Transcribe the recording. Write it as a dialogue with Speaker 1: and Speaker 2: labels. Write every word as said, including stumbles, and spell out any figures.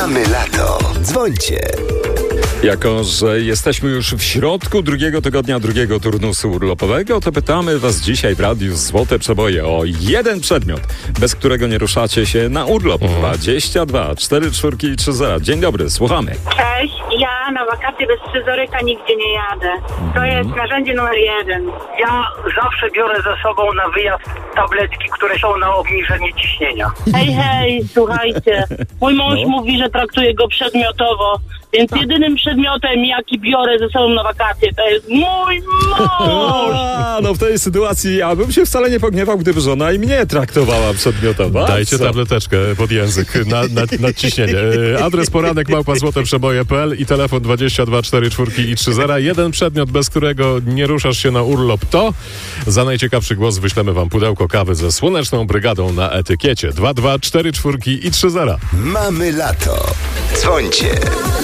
Speaker 1: Mamy lato. Dzwońcie.
Speaker 2: Jako że jesteśmy już w środku drugiego tygodnia drugiego turnusu urlopowego, to pytamy Was dzisiaj w Radiu Złote Przeboje o jeden przedmiot, bez którego nie ruszacie się na urlop. dwadzieścia dwa cztery cztery trzy zero. Dzień dobry, słuchamy.
Speaker 3: Cześć, ja na wakacje bez scyzoryka nigdzie nie jadę. To jest narzędzie numer jeden.
Speaker 4: Ja zawsze biorę ze sobą na wyjazd tabletki, które są na obniżenie ciśnienia.
Speaker 5: Hej, hej, słuchajcie, mój mąż
Speaker 2: No.
Speaker 5: mówi, że traktuje go przedmiotowo, więc jedynym przedmiotem, jaki biorę ze sobą na wakacje, to jest mój mąż!
Speaker 2: A, no w tej sytuacji ja bym się wcale nie pogniewał, gdyby żona i mnie traktowała przedmiotowo.
Speaker 6: Dajcie
Speaker 2: Co?
Speaker 6: tableteczkę pod język na, na, na ciśnienie. E, Adres poranek małpa złote przeboje kropka p l i telefon dwadzieścia dwa cztery cztery i trzy zero. Jeden przedmiot, bez którego nie ruszasz się na urlop, to za najciekawszy głos wyślemy wam pudełko kawy ze słoneczną brygadą na etykiecie. dwa dwa cztery cztery i trzy zero.
Speaker 1: Mamy lato. Dzwońcie.